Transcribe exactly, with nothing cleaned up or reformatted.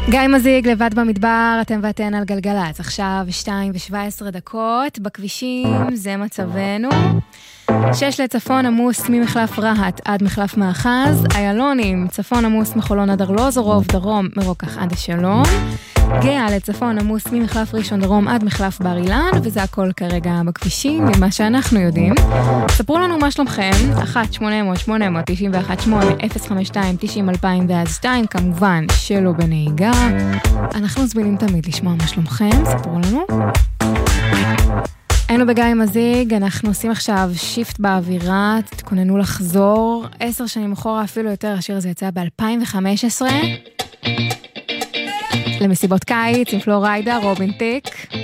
גיא מזיג לבד במדבר, אתם ואתן על גלגלץ, עכשיו שתיים ושבע עשרה דקות, בכבישים זה מצבנו, שש לצפון עמוס ממחלף רהט עד מחלף מאחז, איילונים, צפון עמוס מחולון עד ארלוזורוב, דרום מרוקח עד השלום, גאה לצפון עמוס ממחלף ראשון דרום עד מחלף בר אילן, וזה הכל כרגע בכבישים, ממה שאנחנו יודעים. ספרו לנו מה שלומכם, אחת שמונה אפס אפס שמונה תשע אחת שמונה אפס חמש שתיים תשעים אלפיים ואז שתיים, כמובן שלא בנהיגה. אנחנו זמינים תמיד לשמוע מה שלומכם, ספרו לנו. היינו בגיא מזיג, אנחנו עושים עכשיו שיפט באווירה, תתכוננו לחזור, עשר שנים אחורה אפילו יותר, השיר הזה יצא ב-אלפיים וחמש עשרה. למסיבות קיץ עם פלוריידה, רובין טיק.